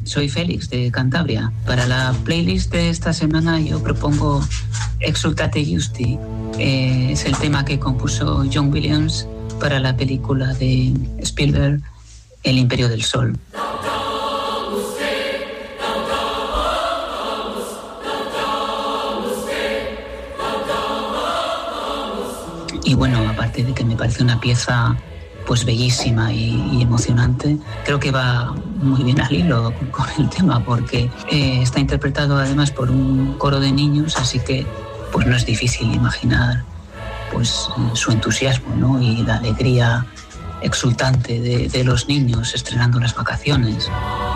soy Félix de Cantabria. Para la playlist de esta semana yo propongo Exultate Justi. Es el tema que compuso John Williams para la película de Spielberg, El Imperio del Sol. Y bueno, aparte de que me parece una pieza pues bellísima y emocionante, creo que va muy bien al hilo con el tema, porque está interpretado además por un coro de niños, así que pues no es difícil imaginar pues su entusiasmo, ¿no? Y la alegría exultante de los niños estrenando las vacaciones.